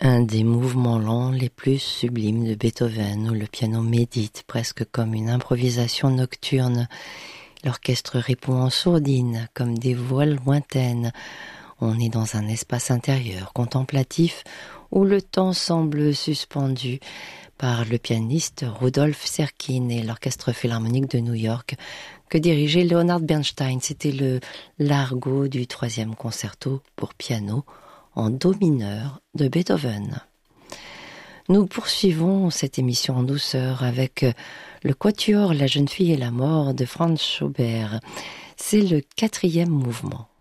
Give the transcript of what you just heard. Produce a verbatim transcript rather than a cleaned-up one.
Un des mouvements lents les plus sublimes de Beethoven, où le piano médite presque comme une improvisation nocturne. L'orchestre répond en sourdine, comme des voix lointaines. On est dans un espace intérieur, contemplatif, où le temps semble suspendu par le pianiste Rudolf Serkin et l'Orchestre Philharmonique de New York, que dirigeait Leonard Bernstein. C'était le largo du troisième concerto pour piano en do mineur de Beethoven. Nous poursuivons cette émission en douceur avec le quatuor La jeune fille et la mort de Franz Schubert. C'est le quatrième mouvement.